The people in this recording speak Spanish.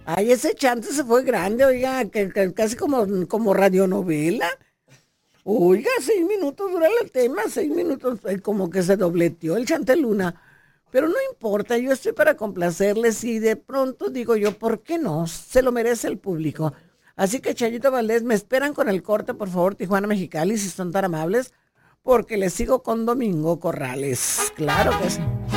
Ay, ese chante se fue grande, oiga, casi como radionovela. Oiga, 6 minutos dura el tema, 6 minutos, como que se dobleteó el chante Luna. Pero no importa, yo estoy para complacerles y de pronto digo yo, ¿por qué no? Se lo merece el público. Así que Chayito Valdés, me esperan con el corte, por favor, Tijuana Mexicali, si son tan amables, porque les sigo con Domingo Corrales. Claro que sí.